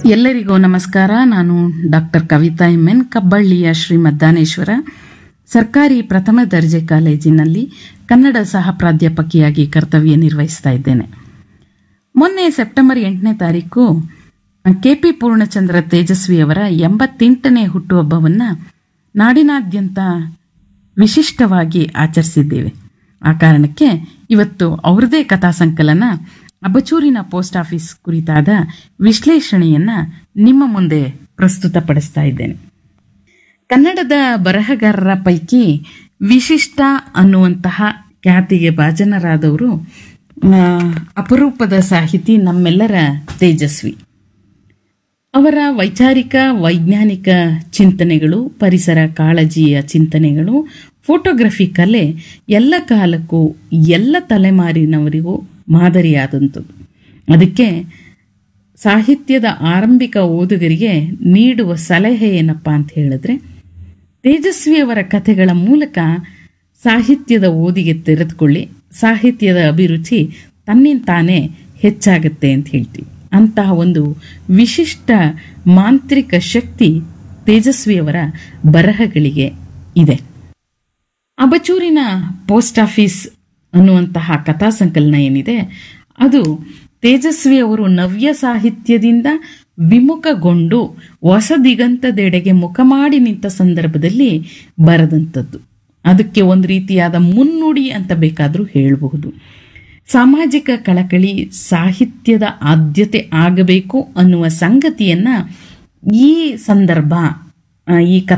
ಎಲ್ಲರಿಗೂ ನಮಸ್ಕಾರ. ನಾನು ಡಾಕ್ಟರ್ ಕವಿತಾ ಎನ್ ಕಬ್ಬಳ್ಳಿಯ ಶ್ರೀ ಮದ್ದಾನೇಶ್ವರ ಸರ್ಕಾರಿ ಪ್ರಥಮ ದರ್ಜೆ ಕಾಲೇಜಿನಲ್ಲಿ ಕನ್ನಡ ಸಹ ಪ್ರಾಧ್ಯಾಪಕಿಯಾಗಿ ಕರ್ತವ್ಯ ನಿರ್ವಹಿಸ್ತಾ ಇದ್ದೇನೆ. ಮೊನ್ನೆ ಸೆಪ್ಟೆಂಬರ್ 8ನೇ ತಾರೀಕು ಕೆಪಿ ಪೂರ್ಣಚಂದ್ರ ತೇಜಸ್ವಿಯವರ 88ನೇ ಹುಟ್ಟುಹಬ್ಬವನ್ನು ನಾಡಿನಾದ್ಯಂತ ವಿಶಿಷ್ಟವಾಗಿ ಆಚರಿಸಿದ್ದೇವೆ. ಆ ಕಾರಣಕ್ಕೆ ಇವತ್ತು ಅವರದೇ ಕಥಾ ಸಂಕಲನ ಅಬಚೂರಿನ ಪೋಸ್ಟ್ ಆಫೀಸ್ ಕುರಿತಾದ ವಿಶ್ಲೇಷಣೆಯನ್ನ ನಿಮ್ಮ ಮುಂದೆ ಪ್ರಸ್ತುತಪಡಿಸ್ತಾ ಇದ್ದೇನೆ. ಕನ್ನಡದ ಬರಹಗಾರರ ಪೈಕಿ ವಿಶಿಷ್ಟ ಅನ್ನುವಂತಹ ಖ್ಯಾತಿಗೆ ಭಾಜನರಾದವರು ಅಪರೂಪದ ಸಾಹಿತಿ ನಮ್ಮೆಲ್ಲರ ತೇಜಸ್ವಿ. ಅವರ ವೈಚಾರಿಕ ವೈಜ್ಞಾನಿಕ ಚಿಂತನೆಗಳು, ಪರಿಸರ ಕಾಳಜಿಯ ಚಿಂತನೆಗಳು, ಫೋಟೋಗ್ರಫಿ ಕಲೆ ಎಲ್ಲ ಕಾಲಕ್ಕೂ ಎಲ್ಲ ತಲೆಮಾರಿನವರಿಗೂ ಮಾದರಿಯಾದಂಥದ್ದು. ಅದಕ್ಕೆ ಸಾಹಿತ್ಯದ ಆರಂಭಿಕ ಓದುಗರಿಗೆ ನೀಡುವ ಸಲಹೆ ಏನಪ್ಪ ಅಂತ ಹೇಳಿದ್ರೆ, ತೇಜಸ್ವಿಯವರ ಕಥೆಗಳ ಮೂಲಕ ಸಾಹಿತ್ಯದ ಓದಿಗೆ ತೆರೆದುಕೊಳ್ಳಿ, ಸಾಹಿತ್ಯದ ಅಭಿರುಚಿ ತನ್ನಿಂತಾನೇ ಹೆಚ್ಚಾಗುತ್ತೆ ಅಂತ ಹೇಳ್ತೀವಿ. ಅಂತಹ ಒಂದು ವಿಶಿಷ್ಟ ಮಾಂತ್ರಿಕ ಶಕ್ತಿ ತೇಜಸ್ವಿಯವರ ಬರಹಗಳಿಗೆ ಇದೆ. ಅಬಚೂರಿನ ಪೋಸ್ಟ್ ಆಫೀಸ್ ಅನ್ನುವಂತಹ ಕಥಾ ಸಂಕಲನ ಏನಿದೆ, ಅದು ತೇಜಸ್ವಿಯವರು ನವ್ಯ ಸಾಹಿತ್ಯದಿಂದ ವಿಮುಖಗೊಂಡು ಹೊಸ ದಿಗಂತದೆಡೆಗೆ ಮುಖ ಮಾಡಿ ನಿಂತ ಸಂದರ್ಭದಲ್ಲಿ ಬರೆದಂಥದ್ದು. ಅದಕ್ಕೆ ಒಂದು ರೀತಿಯಾದ ಮುನ್ನುಡಿ ಅಂತ ಬೇಕಾದರೂ ಹೇಳಬಹುದು. ಸಾಮಾಜಿಕ ಕಳಕಳಿ ಸಾಹಿತ್ಯದ ಆದ್ಯತೆ ಆಗಬೇಕು ಅನ್ನುವ ಸಂಗತಿಯನ್ನ ಈ ಸಂದರ್ಭ, ಈ